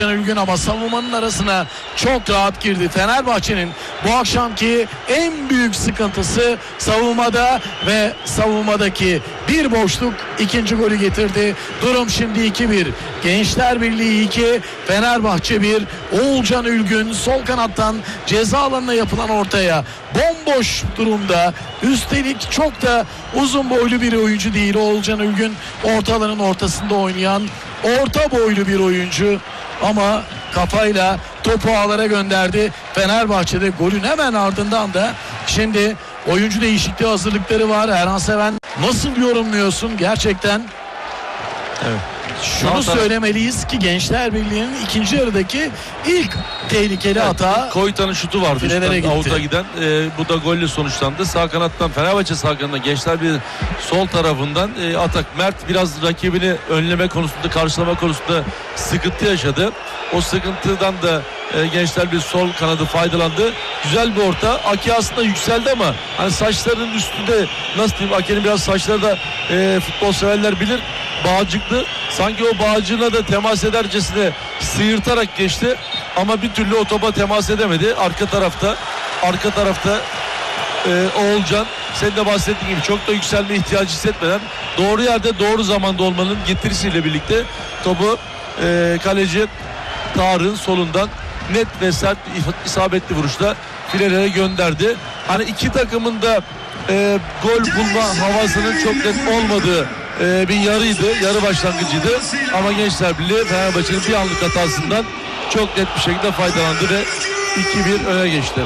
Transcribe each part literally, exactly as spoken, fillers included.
Ülgün ama savunmanın arasına çok rahat girdi. Fenerbahçe'nin bu akşamki en büyük sıkıntısı savunmada ve savunmadaki bir boşluk ikinci golü getirdi. Durum şimdi iki bir. Gençler Birliği iki, Fenerbahçe bir. Oğulcan Ülgün sol kanattan ceza alanına yapılan ortaya bomboş durumda. Üstelik çok da uzun boylu bir oyuncu değil Oğulcan Ülgün. Orta alanın ortasında oynayan orta boylu bir oyuncu. Ama kafayla topu ağlara gönderdi. Fenerbahçe'de golün hemen ardından da şimdi oyuncu değişikliği hazırlıkları var. Erhan Seven, nasıl yorumluyorsun gerçekten? Evet. Şunu söylemeliyiz ki Gençler Birliği'nin ikinci yarıdaki ilk tehlikeli evet, hata. Koytan'ın şutu vardı. Avuta giden. E, bu da golle sonuçlandı. Sağ kanattan Fenerbahçe sağ kanatından Gençler Birliği sol tarafından e, atak. Mert biraz rakibini önleme konusunda, karşılama konusunda sıkıntı yaşadı. O sıkıntıdan da e, Gençler Birliği sol kanadı faydalandı. Güzel bir orta. Aki aslında yükseldi ama hani saçlarının üstünde, nasıl diyeyim, Aki'nin biraz saçları da e, futbol severler bilir, bağcıklı. Sanki o bağcığına da temas edercesine sıyırtarak geçti ama bir türlü o topa temas edemedi. Arka tarafta arka tarafta e, Oğulcan, senin de bahsettiğin gibi çok da yükselme ihtiyacı hissetmeden doğru yerde doğru zamanda olmanın getirisiyle birlikte topu e, kaleci Tarık'ın solundan net ve sert isabetli vuruşla filelere gönderdi. Hani iki takımın da e, gol bulma havasının çok net olmadığı Ee, bir yarıydı, yarı başlangıcıydı ama Gençler Birliği Fenerbahçe'nin bir anlık hatasından çok net bir şekilde faydalandı ve iki bir öne geçti.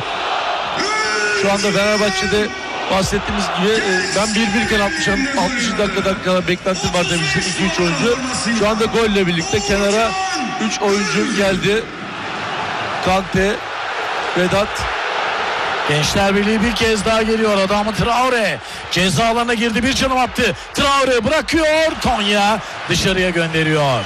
Şu anda Fenerbahçe'de bahsettiğimiz gibi e, ben bir bir iken altmış dakikada kadar beklentim var demiştim, iki üç oyuncu. Şu anda golle birlikte kenara üç oyuncu geldi. Kante, Vedat. Gençler Birliği bir kez daha geliyor. Adamı Traore ceza alanına girdi, bir çalım attı. Traore bırakıyor, Konya dışarıya gönderiyor.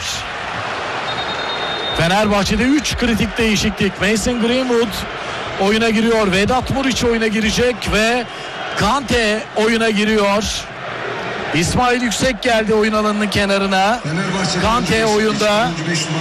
Fenerbahçe'de üç kritik değişiklik. Mason Greenwood oyuna giriyor. Vedat Muriç oyuna girecek ve Kante oyuna giriyor. İsmail Yüksek geldi oyun alanının kenarına. Kante oyunda.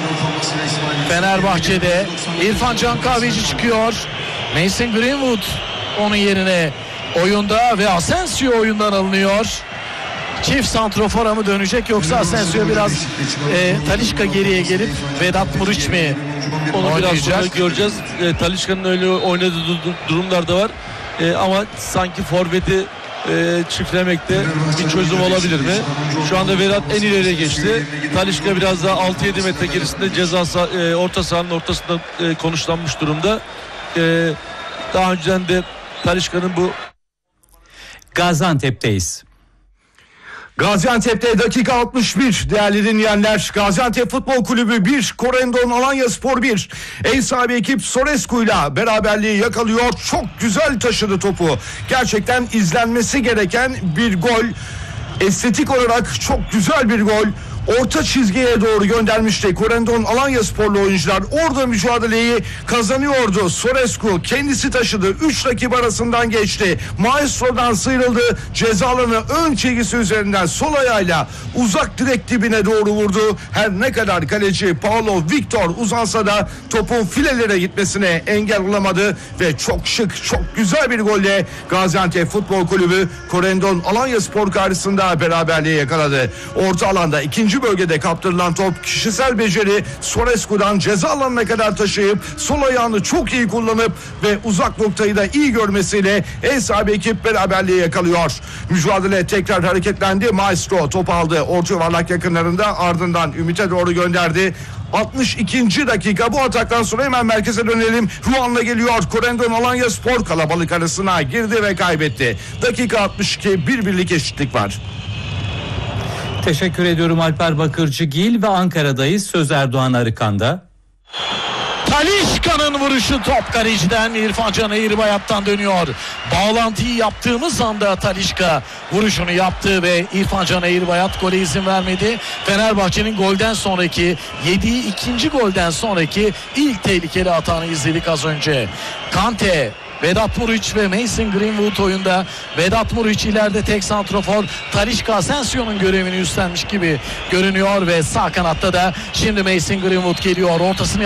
Fenerbahçe'de İrfan Can Kahveci çıkıyor. Mason Greenwood onun yerine oyunda ve Asensio oyundan alınıyor. Çift santrofora mı dönecek yoksa Asensio biraz e, Talisca geriye gelip Vedat Muriç mi onu biraz sonra göreceğiz. E, Talisca'nın öyle oynadığı durumlar da var. E, ama sanki forveti e, çiftlemekte bir çözüm olabilir mi? Şu anda Vedat en ileriye geçti. Talisca biraz daha altı yedi metre gerisinde ceza e, orta sahanın ortasında e, konuşlanmış durumda. Ee, daha önceden de Talisca'nın bu Gaziantep'teyiz. Gaziantep'te dakika altmış bir değerli dinleyenler. Gaziantep Futbol Kulübü bir, Corendon Alanyaspor bir. Ev sahibi ekip Sorescu'yla beraberliği yakalıyor. Çok güzel taşıdı topu. Gerçekten izlenmesi gereken bir gol. Estetik olarak çok güzel bir gol. Orta çizgiye doğru göndermişti Corendon Alanyasporlu oyuncular. Orada mücadeleyi kazanıyordu. Sorescu kendisi taşıdı. üç rakip arasından geçti. Maestro'dan sıyrıldı. Ceza alanı ön çizgisi üzerinden sol ayağıyla uzak direk dibine doğru vurdu. Her ne kadar kaleci Paulo Victor uzansa da topun filelere gitmesine engel olamadı ve çok şık, çok güzel bir golle Gaziantep Futbol Kulübü Corendon Alanyaspor karşısında beraberliği yakaladı. Orta alanda ikinci bölgede kaptırılan top, kişisel beceri, Sorescu'dan ceza alanına kadar taşıyıp sol ayağını çok iyi kullanıp ve uzak noktayı da iyi görmesiyle ev sahibi ekip beraberliği yakalıyor. Mücadele tekrar hareketlendi. Maestro top aldı. Orta yuvarlak yakınlarında, ardından Ümit'e doğru gönderdi. altmış ikinci dakika. Bu ataktan sonra hemen merkeze dönelim. Ruan'la geliyor. Corendon Alanyaspor kalabalık arasına girdi ve kaybetti. Dakika altmış iki, bir birlik eşitlik var. Teşekkür ediyorum Alper Bakırcıgil ve Ankara'dayız. Söz Erdoğan Arıkan'da. Talisca'nın vuruşu top kaleciden İrfan Can Eğribayat'tan dönüyor. Bağlantıyı yaptığımız anda Talisca vuruşunu yaptı ve İrfan Can Eğribayat gole izin vermedi. Fenerbahçe'nin golden sonraki yediği ikinci golden sonraki ilk tehlikeli hatanı izledik az önce. Kante, Vedat Muriç ve Mason Greenwood oyunda. Vedat Muriç ileride tek santrafor. Talisca Asensio'nun görevini üstlenmiş gibi görünüyor ve sağ kanatta da şimdi Mason Greenwood geliyor. Ortasını